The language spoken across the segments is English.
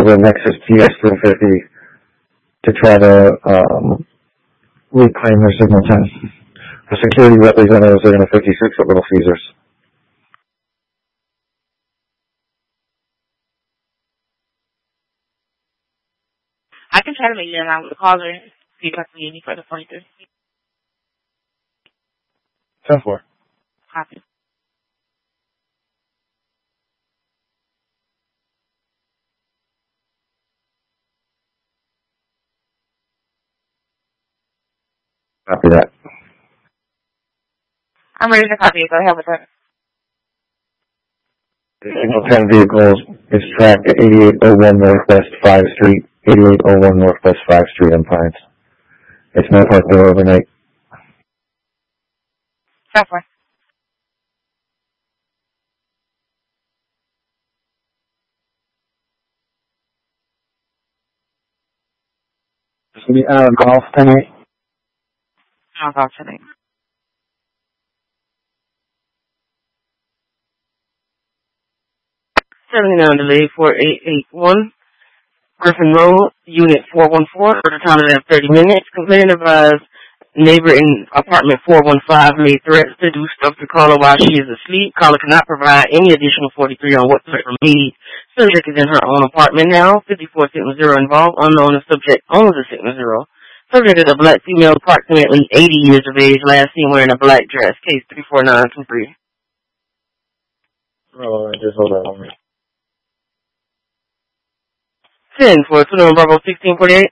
the Nexus TS350 to try to reclaim their Signal 10. The security representatives are going to 56 at Little Caesars. I can try to make you in line with the caller, see if I can get any further pointers. 10-4. Copy. Copy that. I'm ready to copy it. Go ahead with that. The Signal 10 vehicle is tracked at 8801 Northwest 5 Street, 8801 Northwest 5 Street in Pines. It's no park there overnight. 10-4. This will be Alan Golf 10-8. I'll go today. 79 delay 4881. Griffin Road, Unit 414, for the time of 30 minutes. Complaint advised neighbor in apartment 415 made threats to do stuff to caller while she is asleep. Caller cannot provide any additional 43 on what threat were made. Subject is in her own apartment now. 54 Signal 0 involved. Unknown is subject owns the Signal 0. Subject is a black female, approximately 80 years of age, last seen wearing a black dress. Case 34923. Oh, just hold on a minute. 10 for 2 Bravo 1648.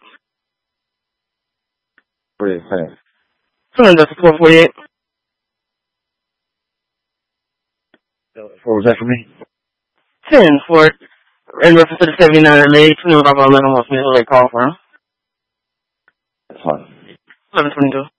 48, 2 448. What was that for me? 10 for, in reference to the 79 lady, 2 Bravo 11 wants me to call for him. That's fine. 1122.